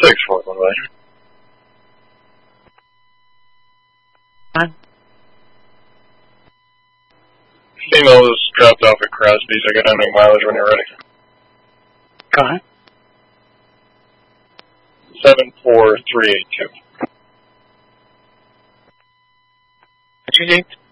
6-4, by the way. Female is dropped off at Crosby's. I got ending mileage when you're ready. Go ahead. 74382. What's your date?